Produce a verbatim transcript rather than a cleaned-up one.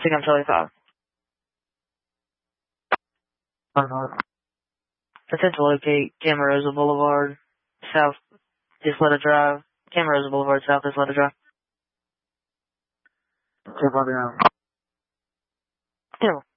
Take on Charlie five. Uh-huh. Attempt to locate Camarosa Boulevard, South Isleta Drive. Camarosa Boulevard, South Isleta Drive. Okay, buddy. Yeah.